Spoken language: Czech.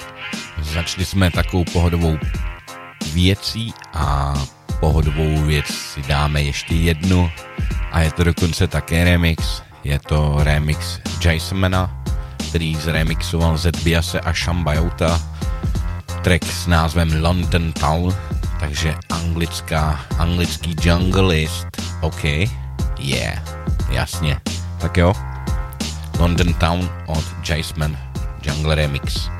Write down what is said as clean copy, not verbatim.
Začali jsme takovou pohodovou věcí a pohodovou věc si dáme ještě jednu a je to dokonce také remix. Je to remix Jasemana, který zremixoval Zbiase a Shambayouta. Track s názvem London Town, takže anglický junglist. OK, yeah, jasně. Tak jo, London Town od Jaseman Jungle Remix.